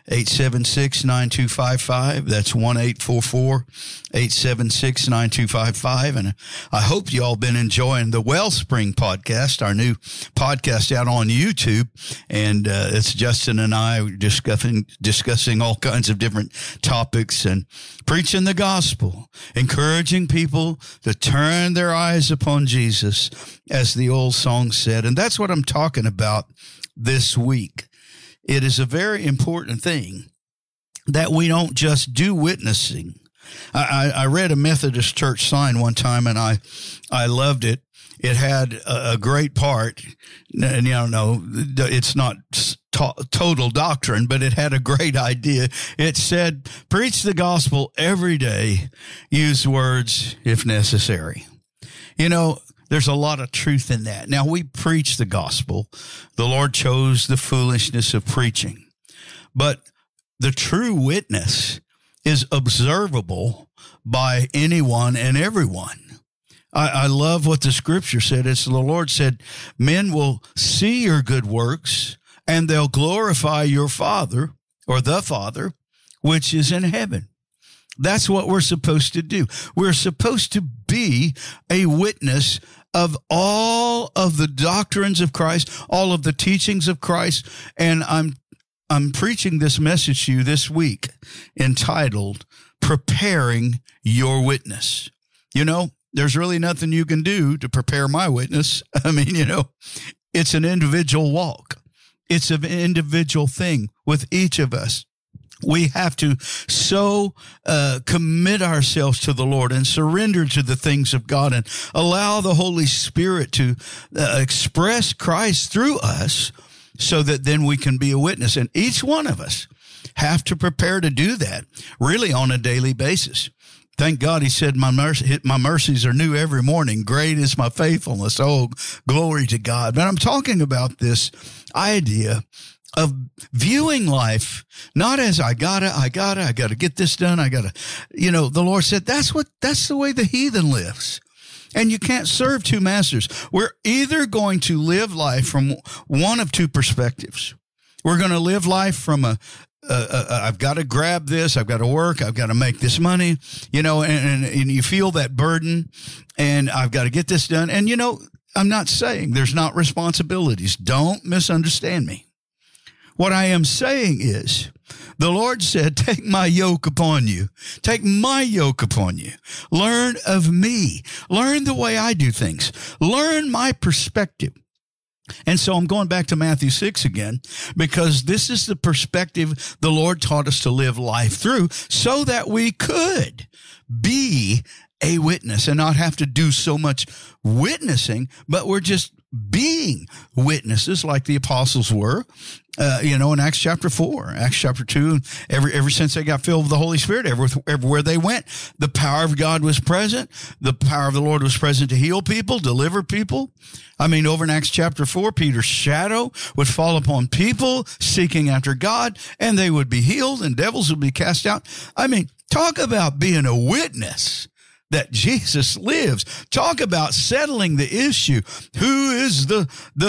876-9255. That's 1-844-876-9255. And I hope you all been enjoying the Wellspring podcast, our new podcast out on YouTube. And it's Justin and I discussing all kinds of different topics and preaching the gospel, encouraging people to turn their eyes upon Jesus, as the old song said. And that's what I'm talking about this week. It is a very important thing that we don't just do witnessing. I read a Methodist church sign one time, and I loved it. It had a great part, and it's not total doctrine, but it had a great idea. It said, preach the gospel every day, use words if necessary. There's a lot of truth in that. Now, we preach the gospel. The Lord chose the foolishness of preaching. But the true witness is observable by anyone and everyone. I love what the scripture said. It's the Lord said, men will see your good works, and they'll glorify your Father, or the Father, which is in heaven. That's what we're supposed to do. We're supposed to be a witness of all of the doctrines of Christ, all of the teachings of Christ. And I'm preaching this message to you this week entitled, Preparing Your Witness. There's really nothing you can do to prepare my witness. It's an individual walk. It's an individual thing with each of us. We have to so commit ourselves to the Lord and surrender to the things of God and allow the Holy Spirit to express Christ through us so that then we can be a witness. And each one of us have to prepare to do that really on a daily basis. Thank God he said, my mercies are new every morning. Great is my faithfulness. Oh, glory to God. But I'm talking about this idea of viewing life not as I gotta get this done. The Lord said that's the way the heathen lives. And you can't serve two masters. We're either going to live life from one of two perspectives. We're going to live life from I've got to grab this. I've got to work. I've got to make this money, and you feel that burden, and I've got to get this done. And, I'm not saying there's not responsibilities. Don't misunderstand me. What I am saying is the Lord said, take my yoke upon you. Take my yoke upon you. Learn of me. Learn the way I do things. Learn my perspective. And so I'm going back to Matthew 6 again, because this is the perspective the Lord taught us to live life through so that we could be a witness and not have to do so much witnessing, but we're just being witnesses like the apostles were, in Acts chapter 4, Acts chapter 2, ever since they got filled with the Holy Spirit, everywhere they went, the power of God was present. The power of the Lord was present to heal people, deliver people. Over in Acts chapter 4, Peter's shadow would fall upon people seeking after God, and they would be healed and devils would be cast out. Talk about being a witness that Jesus lives. Talk about settling the issue. Who is the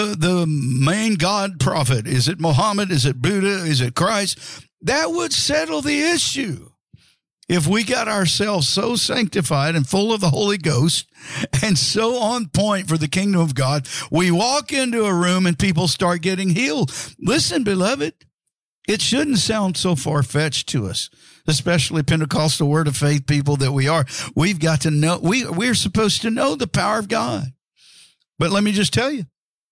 main God prophet? Is it Muhammad? Is it Buddha? Is it Christ? That would settle the issue. If we got ourselves so sanctified and full of the Holy Ghost and so on point for the kingdom of God, we walk into a room and people start getting healed. Listen, beloved, it shouldn't sound so far-fetched to us, especially Pentecostal Word of Faith people that we are. We've got to know, we're supposed to know the power of God. But let me just tell you,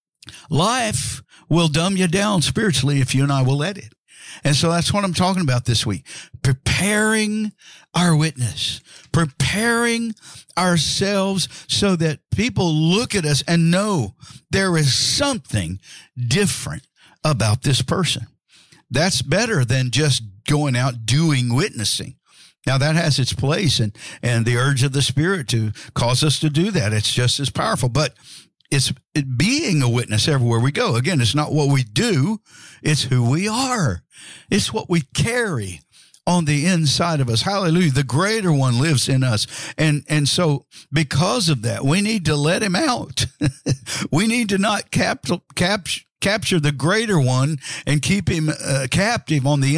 life will dumb you down spiritually if you and I will let it. And so that's what I'm talking about this week. Preparing our witness, preparing ourselves so that people look at us and know there is something different about this person. That's better than just going out doing witnessing. Now, that has its place and the urge of the Spirit to cause us to do that. It's just as powerful, but it's being a witness everywhere we go. Again, it's not what we do. It's who we are. It's what we carry on the inside of us. Hallelujah. The greater one lives in us. And so because of that, we need to let him out. We need to not capture the greater one and keep him captive on the